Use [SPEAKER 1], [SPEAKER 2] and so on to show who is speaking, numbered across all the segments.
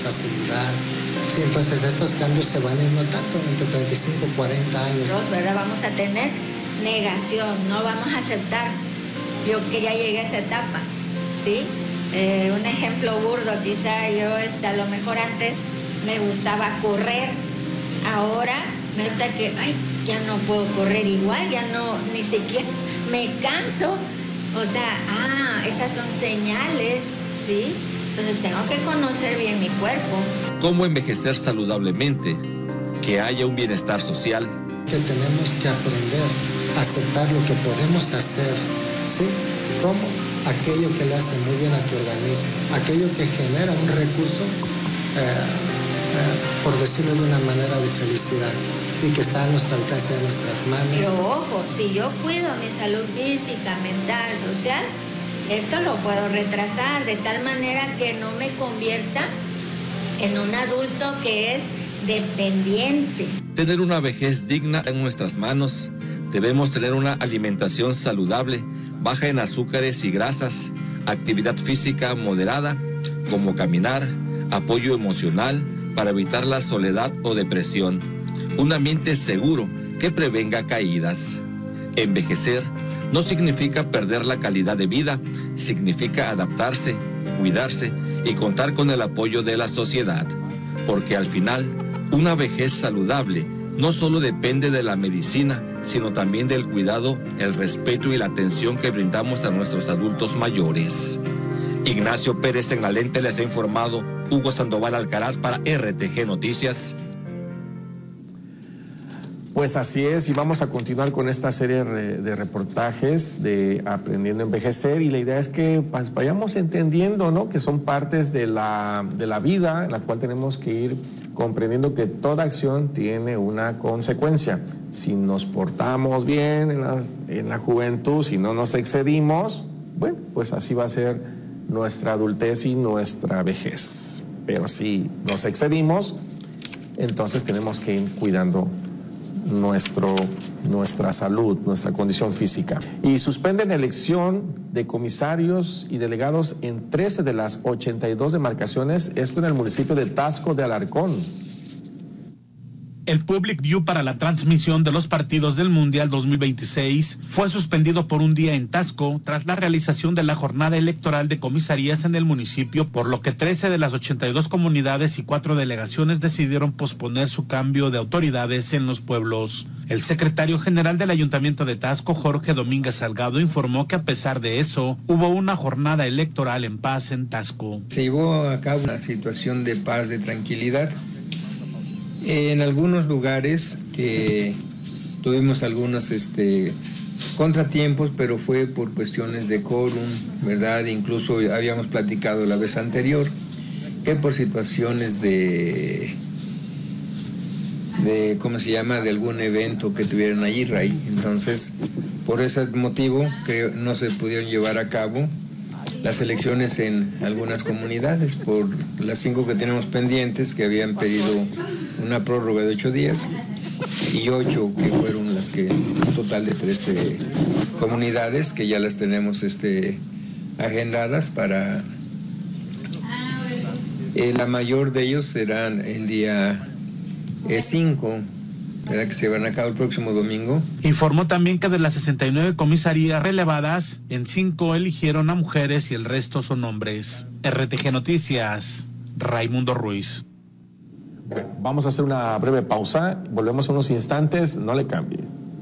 [SPEAKER 1] facilidad. Sí, entonces estos cambios se van a ir notando entre 35 y 40 años.
[SPEAKER 2] ¿Verdad? Vamos a tener negación, no vamos a aceptar. Yo que ya llegué a esa etapa, ¿sí? Un ejemplo burdo, quizá yo a lo mejor antes me gustaba correr, ahora me gusta que, ya no puedo correr igual, ya no, ni siquiera me canso. O sea, esas son señales, ¿sí? Entonces tengo que conocer bien mi cuerpo.
[SPEAKER 3] ¿Cómo envejecer saludablemente? Que haya un bienestar social.
[SPEAKER 1] Que tenemos que aprender a aceptar lo que podemos hacer, ¿sí? ¿Cómo? Aquello que le hace muy bien a tu organismo, aquello que genera un recurso, por decirlo de una manera, de felicidad y que está a nuestro alcance de nuestras manos.
[SPEAKER 2] Pero ojo, si yo cuido mi salud física, mental, social, esto lo puedo retrasar de tal manera que no me convierta en un adulto que es dependiente.
[SPEAKER 3] Tener una vejez digna en nuestras manos. Debemos tener una alimentación saludable, baja en azúcares y grasas, actividad física moderada, como caminar, apoyo emocional para evitar la soledad o depresión, un ambiente seguro que prevenga caídas. Envejecer no significa perder la calidad de vida, significa adaptarse, cuidarse y contar con el apoyo de la sociedad, porque al final, una vejez saludable no solo depende de la medicina, sino también del cuidado, el respeto y la atención que brindamos a nuestros adultos mayores. Ignacio Pérez en la lente les ha informado Hugo Sandoval Alcaraz para RTG Noticias.
[SPEAKER 4] Pues así es, y vamos a continuar con esta serie de reportajes de Aprendiendo a Envejecer, y la idea es que pues, vayamos entendiendo, ¿no?, que son partes de la vida en la cual tenemos que ir comprendiendo que toda acción tiene una consecuencia. Si nos portamos bien en la juventud, si no nos excedimos, bueno, pues así va a ser nuestra adultez y nuestra vejez. Pero si nos excedimos, entonces tenemos que ir cuidando nuestra salud, nuestra condición física. Y suspenden elección de comisarios y delegados en 13 de las 82 demarcaciones, esto en el municipio de Taxco de Alarcón.
[SPEAKER 5] El Public View para la transmisión de los partidos del Mundial 2026 fue suspendido por un día en Taxco tras la realización de la jornada electoral de comisarías en el municipio, por lo que 13 de las 82 comunidades y 4 delegaciones decidieron posponer su cambio de autoridades en los pueblos. El secretario general del Ayuntamiento de Taxco, Jorge Domínguez Salgado, informó que a pesar de eso, hubo una jornada electoral en paz en Taxco.
[SPEAKER 6] Se llevó a cabo una situación de paz, de tranquilidad. En algunos lugares tuvimos algunos contratiempos, pero fue por cuestiones de quórum, ¿verdad? Incluso habíamos platicado la vez anterior que por situaciones de ¿cómo se llama?, de algún evento que tuvieran allí, Ray. Entonces, por ese motivo, creo no se pudieron llevar a cabo las elecciones en algunas comunidades, por las 5 que tenemos pendientes, que habían pedido una prórroga de 8 días, y 8 que fueron las que, un total de 13 comunidades que ya las tenemos agendadas para, la mayor de ellos serán el día 5, ¿verdad?, que se van a cabo el próximo domingo.
[SPEAKER 5] Informó también que de las 69 comisarías relevadas, en 5 eligieron a mujeres y el resto son hombres. RTG Noticias, Raimundo Ruiz.
[SPEAKER 4] Vamos a hacer una breve pausa, volvemos en unos instantes, no le cambie.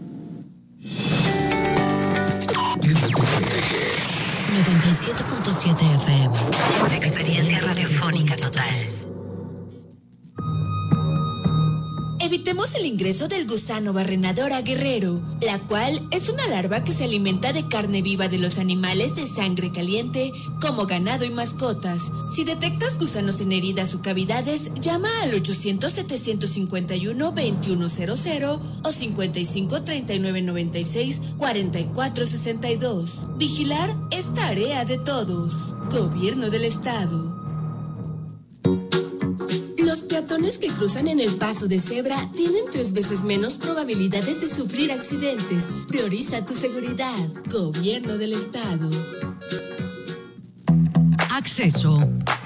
[SPEAKER 7] 97.7 FM. Experiencia radiofónica total.
[SPEAKER 8] Evitemos el ingreso del gusano barrenador a Guerrero, la cual es una larva que se alimenta de carne viva de los animales de sangre caliente, como ganado y mascotas. Si detectas gusanos en heridas o cavidades, llama al 800-751-2100 o 55-3996-4462. Vigilar es tarea de todos. Gobierno del Estado. Los peatones que cruzan en el paso de cebra tienen 3 veces menos probabilidades de sufrir accidentes. Prioriza tu seguridad. Gobierno del Estado.
[SPEAKER 7] Acceso